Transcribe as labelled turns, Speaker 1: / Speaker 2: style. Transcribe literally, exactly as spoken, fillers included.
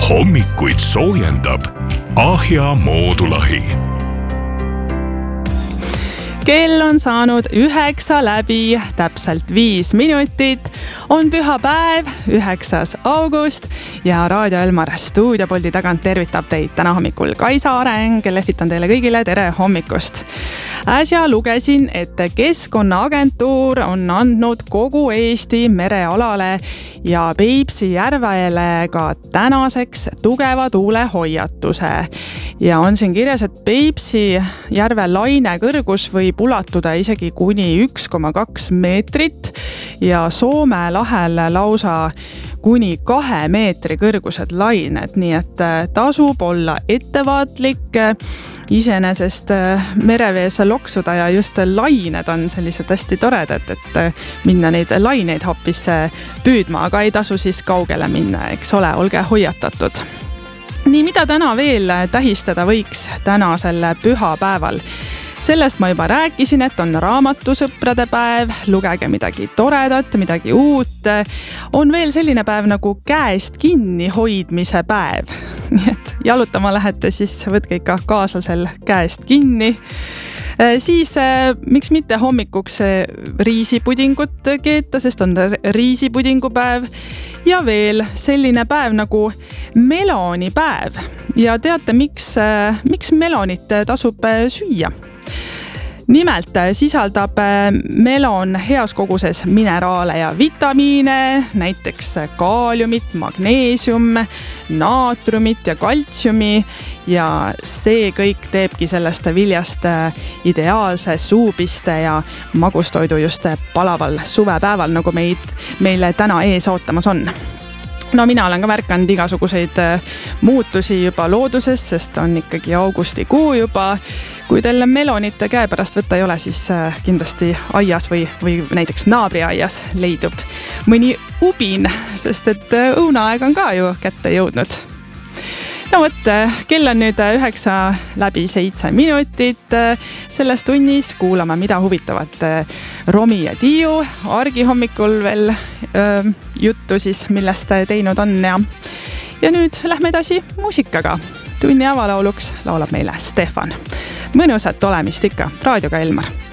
Speaker 1: hommikuid soojendab Ahja Moodulahi.
Speaker 2: Kell on saanud üheksa läbi, täpselt viis minutit. On pühapäev, üheksas august ja Raadio Elmar stuudiopoldi tagant tervitab teid täna hommikul Kaisa Areng. Lehvitan teile kõigile tere hommikust. Äsja lugesin, et Keskkonnaagentuur on andnud kogu Eesti merealale ja Peipsi järvele ka tänaseks tugeva tuule hoiatuse. Ja on siin kirjas, et Peipsi järve laine kõrgus võib ulatuda isegi kuni üks koma kaks meetrit ja Soome lahel lausa kuni kahe meetri kõrgused lained, nii et tasub olla ettevaatlik. Iseenesest merevees loksuda ja just lained on sellised hästi toredad, et minna neid laineid hoopis püüdma, aga ei tasu siis kaugele minna, eks ole, olge hoiatatud. Nii, mida täna veel tähistada võiks tänasel pühapäeval? Sellest ma juba rääkisin, et on raamatusõprade päev, lugege midagi toredat, midagi uut. On veel selline päev nagu käest kinni hoidmise päev. Nii et jalutama lähete, siis võtke ikka kaaslasel käest kinni. Siis miks mitte hommikuks riisipudingut keeta, sest on riisipudingu päev. Ja veel selline päev nagu melonipäev. Ja teate, miks, miks melonit tasub süüa? Nimelt sisaldab melon heas koguses mineraale ja vitamiine, näiteks kaaliumit, magneesium, naatriumit ja kaltsiumi ja see kõik teebki sellest viljast ideaalse suupiste ja magustoidu just palaval suvepäeval, nagu meid, meile täna ees ootamas on. No mina olen ka märkanud igasuguseid muutusi juba looduses, sest on ikkagi augustikuu juba. Kui teil melonit käe pärast võtta ei ole, siis kindlasti aias või, või näiteks naabriaias leidub mõni ubin, sest et õunaaeg on ka ju kätte jõudnud. No võt, kell on nüüd üheksa läbi seitse minutit. Selles tunnis kuulame, mida huvitavat Romi ja Tiiu argi hommikul veel öö, juttu siis, millest teinud on. Ja, ja nüüd lähme edasi muusikaga. Tunni avalauluks laulab meile Stefan. Mõnusat olemist ikka, raadioga Elmar.